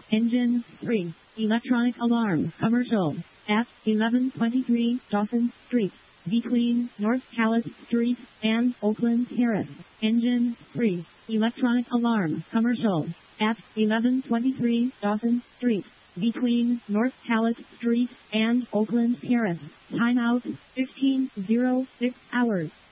Engine 3. Electronic alarm. Commercial. At 1123 Dawson Street. Between North Calais Street and Oakland Terrace. Engine 3. Electronic alarm. Commercial. At 1123 Dawson Street. Between North Calais Street and Oakland Terrace. Timeout 15:06 hours.